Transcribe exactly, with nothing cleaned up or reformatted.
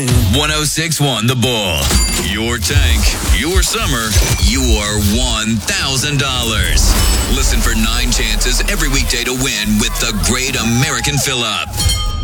one oh six point one The Bull. Your tank, your summer, your one thousand dollars. Listen for nine chances every weekday to win with the Great American Fill-Up.